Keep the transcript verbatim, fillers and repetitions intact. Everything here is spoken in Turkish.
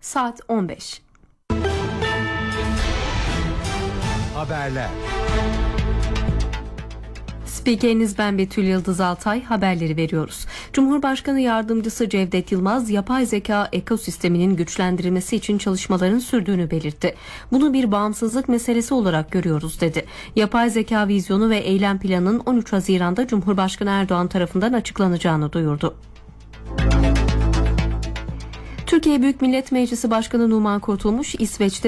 saat on beş. Haberler. Spikeriniz ben Betül Yıldız Altay, haberleri veriyoruz. Cumhurbaşkanı Yardımcısı Cevdet Yılmaz, yapay zeka ekosisteminin güçlendirilmesi için çalışmaların sürdüğünü belirtti. Bunu bir bağımsızlık meselesi olarak görüyoruz dedi. Yapay zeka vizyonu ve eylem planının on üç Haziran'da Cumhurbaşkanı Erdoğan tarafından açıklanacağını duyurdu. Türkiye Büyük Millet Meclisi Başkanı Numan Kurtulmuş, İsveç'te